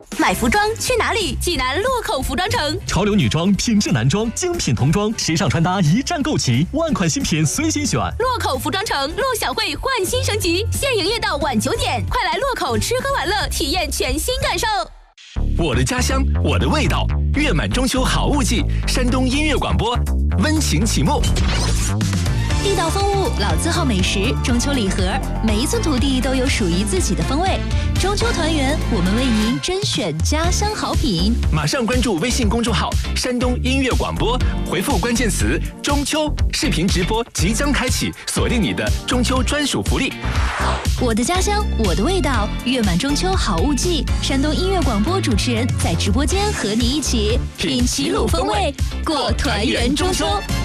买服装去哪里？济南洛口服装城。 潮流女装、品质男装、精品童装，时尚穿搭一站购齐，万款新品随心选。 洛口服装城陆小慧焕新升级，现营业到晚9点，快来洛口吃喝玩乐，体验全新感受。 我的家乡，我的味道，月满中秋好物季，山东音乐广播温情启幕。 地道风物，老字号美食，中秋礼盒，每一寸土地都有属于自己的风味。中秋团圆，我们为您甄选家乡好品。 马上关注微信公众号“山东音乐广播”，回复关键词“中秋”，视频直播即将开启，锁定你的中秋专属福利。 我的家乡，我的味道，月满中秋好物季。山东音乐广播主持人在直播间和你一起品齐鲁风味，过团圆中秋。